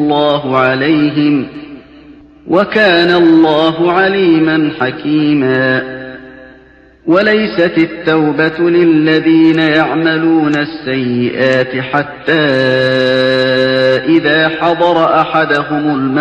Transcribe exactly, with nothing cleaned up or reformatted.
الله عليهم وكان الله عليما حكيما. وليست التوبة للذين يعملون السيئات حتى إذا حضر أحدهم الموت